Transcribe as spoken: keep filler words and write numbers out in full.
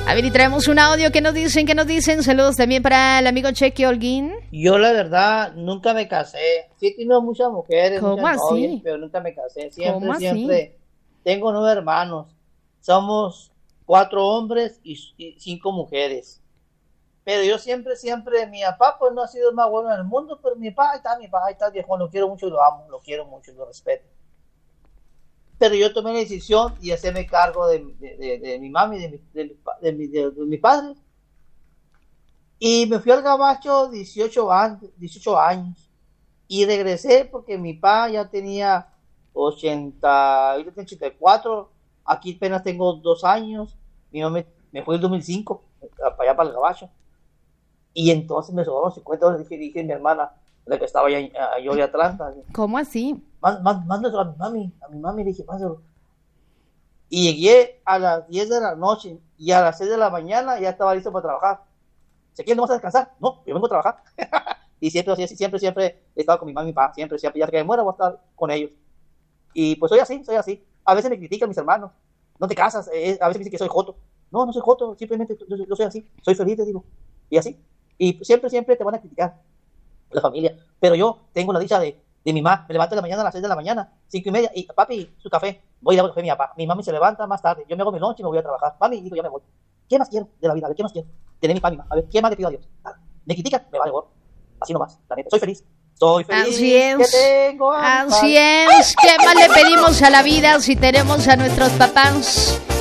A ver, y traemos un audio. ¿Qué nos dicen? ¿Qué nos dicen? Saludos también para el amigo Cheque Holguín. Yo la verdad nunca me casé. Sí he tenido muchas mujeres, ¿Cómo muchas así? novias, pero nunca me casé. Siempre, ¿Cómo así? siempre. Tengo nueve hermanos. Somos cuatro hombres y, y cinco mujeres. Pero yo siempre, siempre, mi papá pues no ha sido el más bueno en el mundo, pero mi papá, ahí está, mi papá, ahí está, viejo, lo quiero mucho y lo amo, lo quiero mucho y lo respeto. Pero yo tomé la decisión y hacerme cargo de, de, de, de mi mami, de mi, de, de, mi, de, de mi padre. Y me fui al gabacho dieciocho años y regresé porque mi papá ya tenía ochenta, yo tengo ochenta y cuatro, aquí apenas tengo dos años, mi mamá me, me fue en el dos mil cinco, para allá para el gabacho. Y entonces me sobraron cincuenta dólares, dije, dije a mi hermana, la que estaba allá, yo de Atlanta. ¿Cómo así? Mándalo a mi mami, a mi mami le dije, mándalo. Y llegué a las diez de la noche y a las seis de la mañana ya estaba listo para trabajar. ¿Se quieren, no vas a descansar? No, yo vengo a trabajar. Y siempre, siempre, siempre he estado con mi mamá y mi papá, siempre, siempre, ya que me muera voy a estar con ellos. Y pues soy así, soy así. A veces me critican mis hermanos, no te casas, eh, a veces me dicen que soy joto. No, no soy joto, simplemente yo, yo soy así, soy feliz, te digo. Y así. Y siempre, siempre te van a criticar la familia. Pero yo tengo la dicha de, de mi mamá. Me levanto de la mañana a las seis de la mañana, cinco y media, y papi, su café. Voy a dar café a mi papá. Mi mami se levanta más tarde. Yo me hago mi lunch y me voy a trabajar. Mami, digo, ya me voy. ¿Qué más quiero de la vida? A ver, ¿qué más quiero? Tener mi familia. A ver, ¿qué más le pido a Dios? Me critican, me vale gorro. Así nomás. La neta, soy feliz. Soy feliz. Así es. Que tengo a Así es. ¿Qué más le pedimos a la vida si tenemos a nuestros papás?